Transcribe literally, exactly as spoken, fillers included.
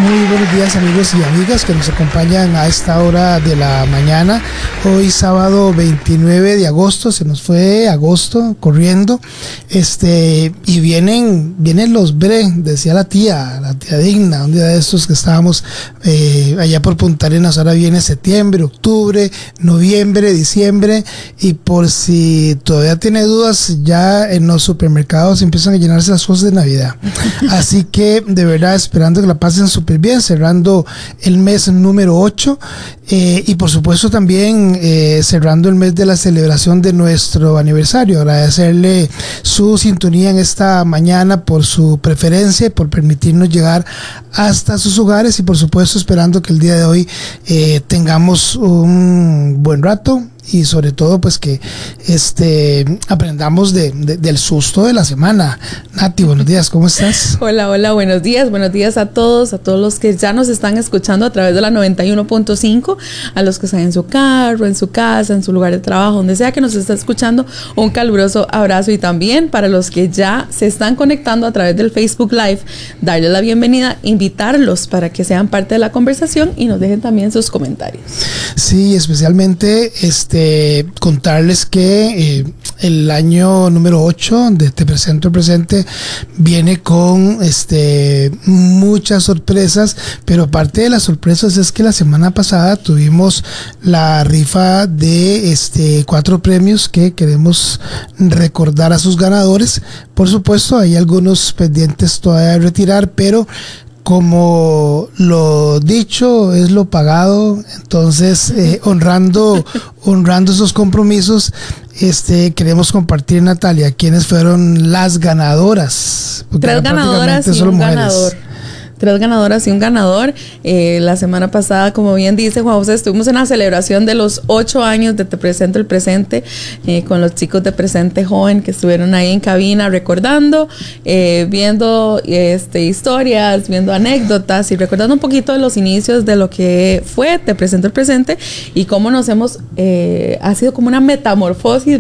Muy buenos días, amigos y amigas que nos acompañan a esta hora de la mañana. Hoy sábado veintinueve de agosto, se nos fue agosto corriendo, este y vienen vienen los bre, decía la tía, la tía Digna, un día de estos que estábamos eh, allá por Punta Arenas. Ahora viene septiembre, octubre, noviembre, diciembre, y por si todavía tiene dudas, ya en los supermercados empiezan a llenarse las cosas de Navidad. Así que de verdad esperando que la pasen súper bien, cerrando el mes número ocho, eh, y por supuesto también eh, cerrando el mes de la celebración de nuestro aniversario. Agradecerle su sintonía en esta mañana, por su preferencia y por permitirnos llegar hasta sus hogares, y por supuesto esperando que el día de hoy eh, tengamos un buen rato, y sobre todo pues que este aprendamos de, de, del susto de la semana. Nati, buenos días, ¿cómo estás? Hola, hola, buenos días, buenos días a todos, a todos los que ya nos están escuchando a través de la noventa y uno punto cinco, a los que están en su carro, en su casa, en su lugar de trabajo, donde sea que nos esté escuchando, un caluroso abrazo. Y también para los que ya se están conectando a través del Facebook Live, darles la bienvenida, invitarlos para que sean parte de la conversación y nos dejen también sus comentarios. Sí, especialmente este Este, contarles que eh, el año número ocho de Te Presento el Presente viene con este muchas sorpresas, pero parte de las sorpresas es que la semana pasada tuvimos la rifa de este cuatro premios que queremos recordar a sus ganadores. Por supuesto, hay algunos pendientes todavía de retirar, pero como lo dicho es lo pagado, entonces eh, honrando honrando esos compromisos, este queremos compartir, Natalia, quiénes fueron las ganadoras. Tres ganadoras y un mujeres. ganador. Tres ganadoras y un ganador. Eh, la semana pasada, como bien dice Juan José, estuvimos en la celebración de los ocho años de Te Presento el Presente, eh, con los chicos de Presente Joven que estuvieron ahí en cabina recordando, eh, viendo este, historias, viendo anécdotas y recordando un poquito de los inicios de lo que fue Te Presento el Presente y cómo nos hemos, eh, ha sido como una metamorfosis